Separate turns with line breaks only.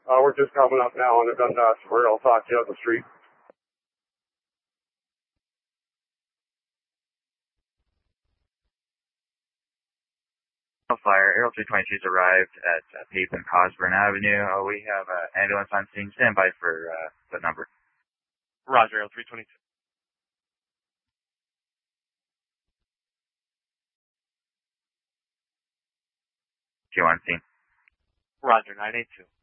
We're just coming up now on the Dundas where I'll talk to you on the street.
Fire, Aerial 322's arrived at Pape and Cosburn Avenue. We have an ambulance on scene. Stand by for the number.
Roger, Aerial 322.
Q on scene.
Roger, 982.